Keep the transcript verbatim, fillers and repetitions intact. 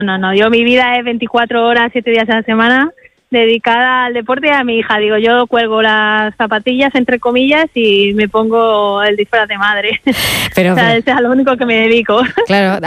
No, no, yo mi vida es veinticuatro horas, siete días a la semana, dedicada al deporte y a mi hija. Digo, yo cuelgo las zapatillas, entre comillas, y me pongo el disfraz de madre. Pero, o sea, pero eso es a lo único que me dedico. claro,